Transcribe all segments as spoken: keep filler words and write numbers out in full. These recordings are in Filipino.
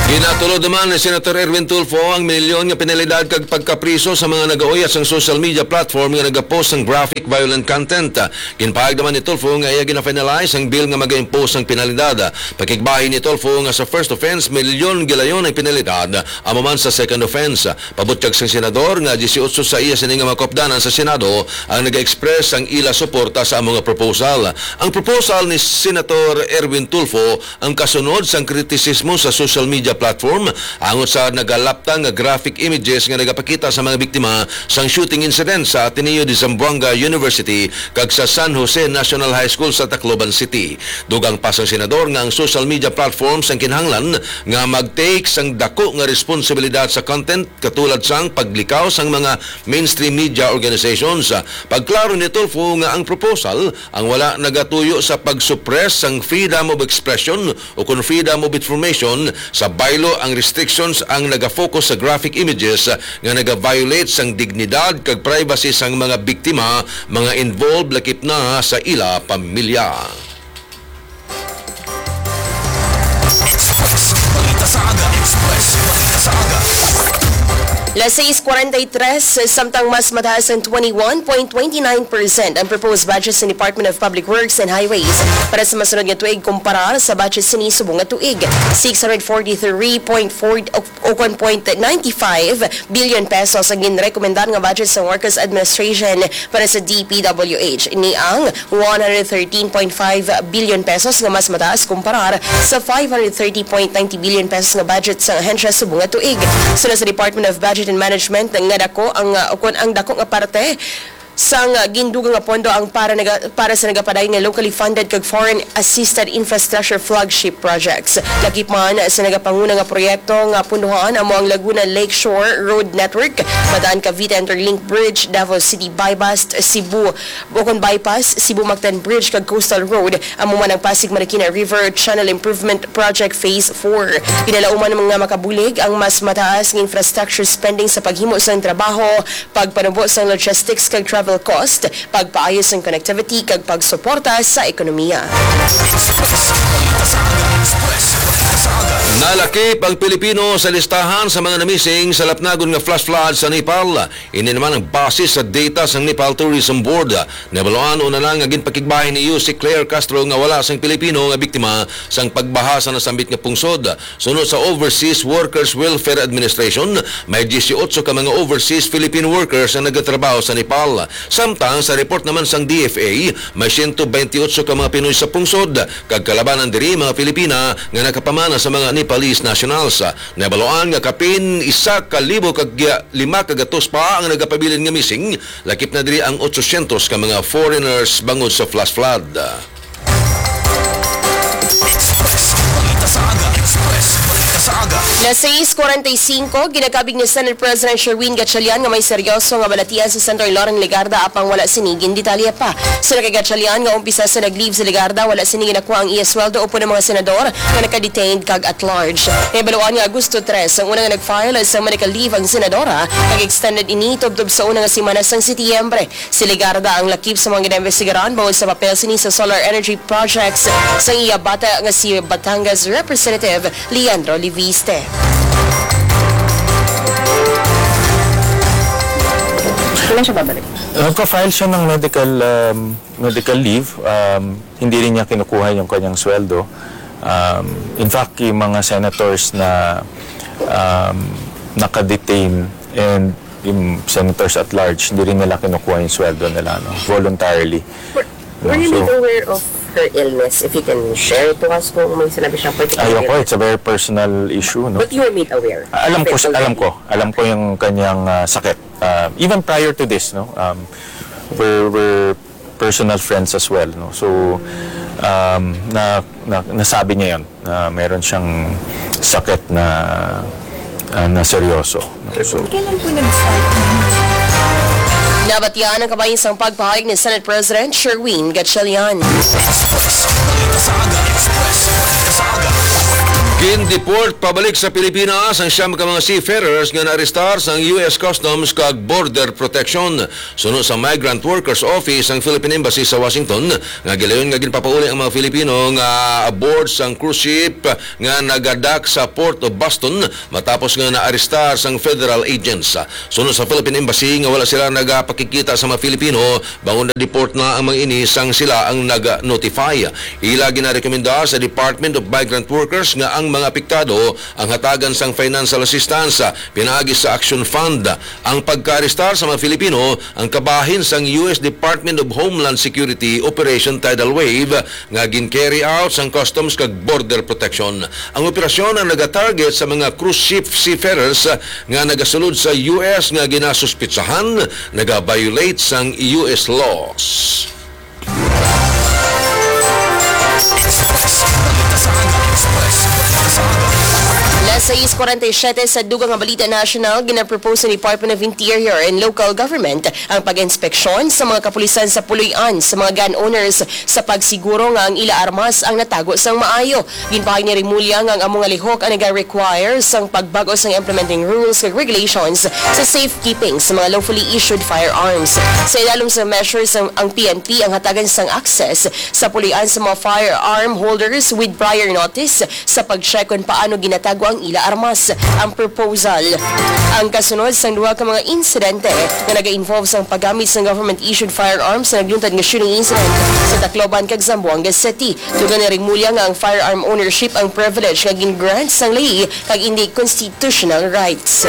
Ginatulod naman ni Senator Erwin Tulfo ang milyon nga penalidad kag pagkapriso sa mga nagaoy sa social media platform nga nagapost ng graphic violent content. Ginpahag naman ni Tulfo nga iya gina-finalize ang bill nga mag-impose ng penalidad. Pagkigbahin ni Tulfo nga sa first offense, milyon gilayon ang penalidad, amo man sa second offense. Pabutyag sa senador nga eighteen sa iya sini nga makopdanan sa Senado ang nag-express ang ila suporta sa mga proposal. Ang proposal ni Senator Erwin Tulfo ang kasunod sang kritisismo sa social media platform angot sa nagalaptang nga graphic images nga nagapakita sa mga biktima sang shooting incident sa Ateneo de Zamboanga University kag sa San Jose National High School sa Tacloban City. Dugang pa sang senador nga ang social media platforms ang kinahanglan nga mag-take sang dako nga responsibilidad sa content katulad sang paglikaw sang mga mainstream media organizations. Pagklaro ni Tulfo nga ang proposal ang wala nagatuyo sa pag-suppress sang freedom of expression o kung freedom of information sa baylo ang restrictions ang naga-focus sa graphic images nga naga-violate sang dignidad kag privacy sang mga biktima, mga involved lakip na sa ila pamilya. Express, balita sa aga. Express, balita sa aga. Las seis forty-three, samtang mas mataas ang twenty-one point two nine percent ang proposed budget sa Department of Public Works and Highways para sa masunod nga tuig kumpara sa budget sa nisubong nga tuig. six forty-three point nine five billion pesos ang ginrekomendar nga budget sa Workers Administration para sa D P W H. Ini ang one thirteen point five billion pesos nga mas mataas kumpara sa five thirty point nine zero billion pesos nga budget sa ahensya subong nga tuig. Sula sa Department of Budget and Management nga dako ang uh, ukon ang dako nga parte sang uh, gindugang nga pondo ang para naga, para sa nagapaday nga locally funded kag foreign assisted infrastructure flagship projects. Lakip man sa nagapanguna nga proyekto nga punduhan amo ang Laguna Lakeshore Road Network, Madaan Cavite Interlink Bridge, Davao City Bypass, Cebu Bukon Bypass, Cebu Mactan Bridge kag Coastal Road, amo man ang Pasig Marikina River Channel Improvement Project Phase four. Pinalauman mga makabulig ang mas mataas nga infrastructure spending sa paghimo sa trabaho, pagpanubo sa logistics kag travel cost, pagpaayos ng connectivity kag pagsuporta sa ekonomiya. Nalakip ang Pilipino sa listahan sa mga namising sa lapnagon nga flash flood sa Nepal. Ini naman ang basis sa data sa Nepal Tourism Board. Nabaluan una lang nga ginpakigbahin ni U C Claire Castro nga wala sang Pilipino nga biktima sang pagbaha sa nasambit nga pungsod. Sunod sa Overseas Workers Welfare Administration, may eighteen ka mga overseas Filipino workers ang nagatrabaho sa Nepal. Samtang sa report naman sang D F A, may one twenty-eight ka mga Pinoy sa pungsod, kag kalabanan diri mga Pilipina nga nakapamana sa mga Nepalese nationals. Nabaluan nga kapin isa ka libo kag lima kagatos pa ang nagapabilin nga missing, lakip na diri ang eight hundred ka mga foreigners bangod sa flash flood. Express, balita sa aga. Express, balita sa aga. Las seis forty-five, ginakabig ni Senate President Sherwin Gatchalian nga may seryoso nga balatian sa Senator Loren Legarda apang wala sinigin detalye pa. Sila kay Gatchalian nga umpisa sa nag-leave sa Legarda, wala sinigin nakuha ang iasweldo upo ng mga senador nga nakadetained kag at large. May baluan nga Agosto tres, ang unang nag-file sa medical leave ang senadora, kag extended ini tubtob sa unang simana sang Setyembre. Si Legarda ang lakip sa mga ginaimbestigaran bawal sa papel sini sa solar energy projects sa iya bata nga si Batangas Representative Leandro Liviste. Kailan siya babalik? Nagka-file siya ng medical um, medical leave. Um, hindi rin niya kinukuha yung kanyang sweldo. Um, in fact, yung mga senators na um, naka-detain and yung senators at large, hindi rin nila kinukuha yung sweldo nila, no? Voluntarily. Were, were you made aware of her illness? If you can share to us kung may sinabi siyang particular. Ayoko, it's a very personal issue, no? But you were made aware? Uh, alam ko, alam ko. Alam ko yung kanyang uh, sakit. Uh, even prior to this, no? Um, we're, we're personal friends as well, no? So, um, na, na, nasabi niya yun na meron siyang sakit na uh, na seryoso. No? So, kailan po nag-start? Nabatian ang kabayisang pagpahayag ni Senate President Sherwin Gatchalian. Express, balita sa aga. Express, balita sa aga. Gin-deport pabalik sa Pilipinas ang siyam ka mga seafarers nga na-arestar sa U S Customs kag Border Protection. Sunod sa Migrant Workers Office ang Philippine Embassy sa Washington nga gilayon nga ginpapauli ang mga Filipino nga aboard sang cruise ship nga nagadak sa Port of Boston matapos nga na-arestar sang federal agents. Sunod sa Philippine Embassy nga wala sila nagapakikita sa mga Filipino bangon na deport na ang mga ini sang sila ang nag-notify. Ila ginarekomenda sa Department of Migrant Workers nga ang mga apektado ang hatagan sang financial assistance pinaagi sa Action Fund. Ang pagka-arestar sa mga Filipino ang kabahin sang U S Department of Homeland Security Operation Tidal Wave nga gin-carry out sang Customs kag Border Protection. Ang operasyon ang nagatarget sa mga cruise ship seafarers nga nagasulod sa U S nga ginasuspitsahan naga-violate sang U S laws. Alas sais kuwarenta y siyete sa dugang nga balita national, ginapropose ng Department of Interior and Local Government ang pag-inspeksyon sa mga kapulisan sa Puluyan sa mga gun owners sa pagsiguro nga ang ila armas ang natago sang maayo. Ginpahig ni Rimulya nga ang among lihok ang nag-require sang pagbago sang implementing rules and regulations sa safekeeping sa mga lawfully issued firearms. Sa ilalong sa measures ang, ang P N P ang hatagan sang access sa Puluyan sa mga firearm holders with prior notice sa pag-check kung paano ginatago ang ila armas. Ang proposal ang kasunod sang duha ka mga insidente nga naga-involve sang paggamit sang government-issued firearms na nagluntad nga shooting incident sa Tacloban kag Zamboanga City. Dugan ni Rimulya nga ang firearm ownership ang privilege nga gin-grant sang lay kag hindi constitutional rights.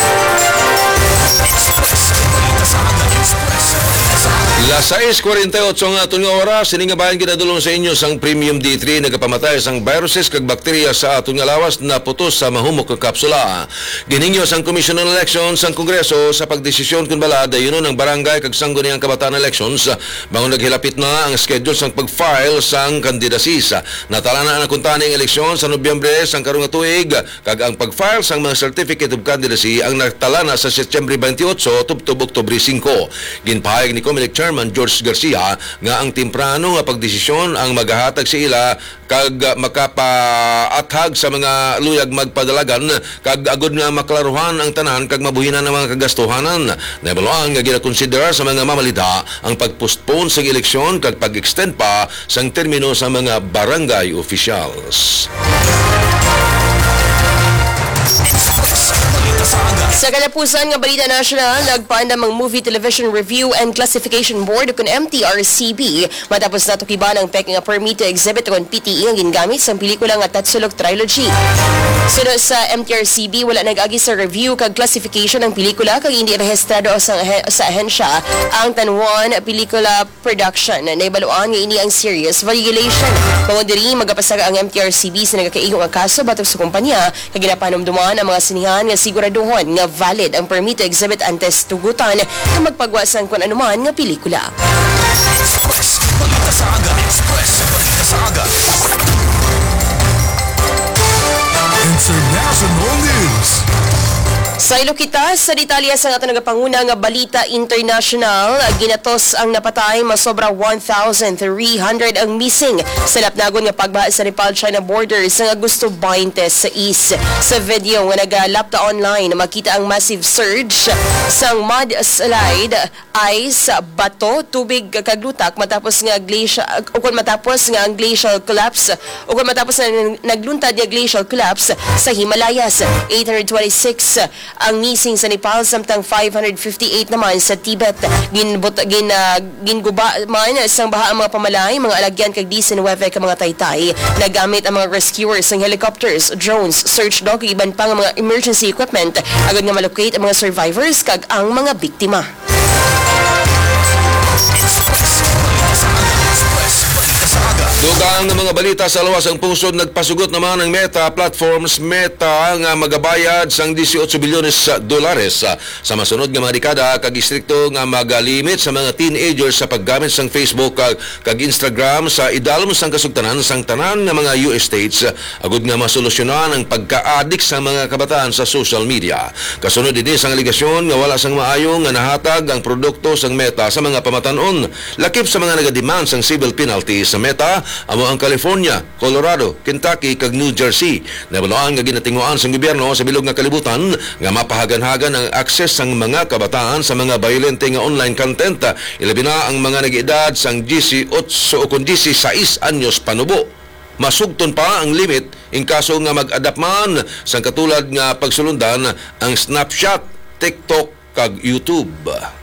Las sais kuwarenta y otso nga aton nga oras, sining nga bayan ginadulong sa inyo sang Premium D three nagapamatay sang viruses kag bakterya sa aton nga lawas na putos sa mahumok nga kapsula. Giningyo sang Commission on Elections sang Kongreso sa pagdesisyon kun bala dayonon ang barangay kag sangguniang kabataan elections bangon naghilapit na ang schedule sang pag-file sang kandidasis. Natala na ang kuntaning eleksyon sa Nobyembre sang karong nga tuig kag ang pag-file sang mga certificate of candidacy ang natala na sa Setyembre twenty-eight tubtob Oktubre five. Ginpahayag ni Comelec Chairman George Garcia nga ang temprano nga pagdesisyon ang maghahatag sa ila kag makapaathag sa mga luyag magpadalagan kag agud nga maklaruhan ang tanan kag mabuhinan ang mga kagastuhanan. Nabaluan nga ginakonsider sa mga mamalita ang pagpostpone sa eleksyon kag pag-extend pa sang termino sa mga barangay officials. Sa kalapusan nga balita national, nagpaandam ang Movie Television Review and Classification Board kung M T R C B matapos natukiban ang pek nga permit to exhibit kung P T E ang gingamit sa pelikula nga Tatsulok Trilogy. Sunod sa M T R C B, wala nag-agi sa review kag classification ng pelikula kag hindi rehistrado sa, sa ahensya ang Tanwan Pelikula Production. Naibaluan nga ini ang serious violation. Kung diri magapasaga ang M T R C B sa nagakaigong nga kaso batok sa kumpanya kag ginapanumduman ang mga sinihan nga siguraduhon nga valid ang permit to exhibit antes tugutan na magpagwasan kung anuman nga pelikula. Express. Balita sa aga. Express. Balita sa aga. International News. Sa Ilokita, sa detalye sa ato nagapanguna nga balita international, ginatos ang napatay masobra one thousand three hundred ang missing sa lapnagon nga pagbaha sa Nepal-China border sa Agosto twenty-six. Sa video nga nagalapta online, makita ang massive surge sang mud slide, ice, bato, tubig kaglutak matapos nga glacial o kung matapos nga ang glacial collapse o kung matapos na nagluntad nga glacial collapse sa Himalayas. eight hundred twenty-six ang missing sa Nepal samtang five hundred fifty-eight naman sa Tibet. Ginbut gin uh, ginguba man sang baha ang mga pamalay, mga alagyan kag nineteen ka mga taytay. Nagamit ang mga rescuers ng helicopters, drones, search dog ug iban pang mga emergency equipment agad nga malocate ang mga survivors kag ang mga biktima. Dugang ng mga balita sa lawas ang pusod nagpasugot naman ng Meta Platforms Meta nga magabayad sang eighteen bilyones sa dolares sa masunod nga mga dekada kag istrikto nga magalimit sa mga teenagers sa paggamit sang Facebook kag, kag Instagram sa idalom sang kasugtanan sang tanan nga mga U S states agud nga masolusyonan ang pagka-addict sa mga kabataan sa social media. Kasunod din sang aligasyon nga wala sang maayo nga nahatag ang produkto sang Meta sa mga pamatanon. Lakip sa mga nagademand sang civil penalty sa Meta amo ang California, Colorado, Kentucky kag New Jersey. Nabalaan nga ginatinguan sa gobyerno sa bilog nga kalibutan nga mapahagan-hagan ang akses sang mga kabataan sa mga violente nga online content, ilabi na ang mga nag-edad sang eighteen o kung sixteen anyos panubo. Masugton pa ang limit in kaso nga mag-adapt man sang katulad nga pagsulundan ang Snapchat, TikTok kag YouTube.